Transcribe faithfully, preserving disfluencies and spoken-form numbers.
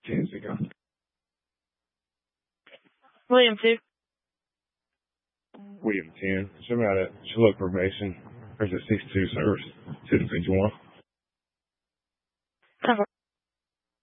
ten ago. William two. William ten. Show me how that should look formation. There's a six two service. Two to fifty one. Cover.